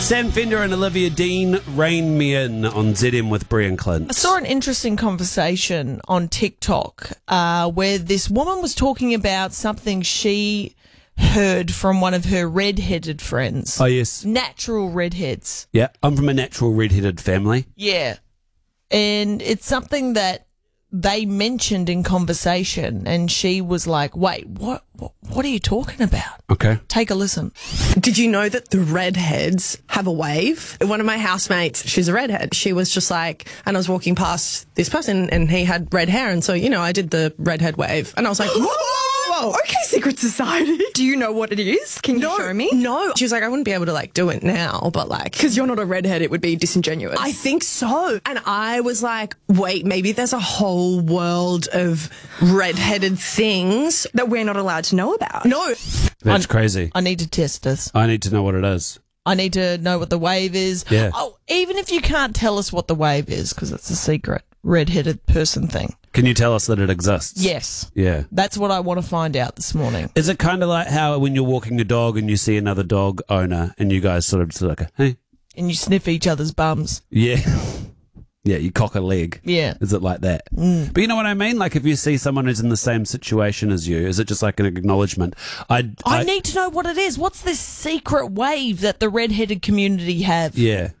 Sam Fender and Olivia Dean, Rain Me In on ZM with Brian Clint. I saw an interesting conversation on TikTok where this woman was talking about something she heard from one of her red-headed friends. Oh, yes. Natural redheads. Yeah, I'm from a natural red-headed family. Yeah. And it's something that they mentioned in conversation, and she was like, wait, what are you talking about? Okay. Take a listen. Did you know that the redheads have a wave? One of my housemates, she's a redhead. She was just like, and I was walking past this person and he had red hair. And so, I did the redhead wave and I was like, whoa. Okay, secret society. Do you know what it is? Can you show me? No. She was like, I wouldn't be able to do it now, but Because you're not a redhead, it would be disingenuous. I think so. And I was like, wait, maybe there's a whole world of redheaded things that we're not allowed to know about. No. That's crazy. I need to test this. I need to know what it is. I need to know what the wave is. Yeah. Oh, even if you can't tell us what the wave is, because it's a secret red-headed person thing. Can you tell us that it exists? Yes. Yeah. That's what I want to find out this morning. Is it kind of like how when you're walking a dog and you see another dog owner and you guys sort of like, hey? And you sniff each other's bums. Yeah. Yeah, you cock a leg. Yeah. Is it like that? But you know what I mean? Like if you see someone who's in the same situation as you, is it just like an acknowledgement? I need to know what it is. What's this secret wave that the red-headed community have? Yeah.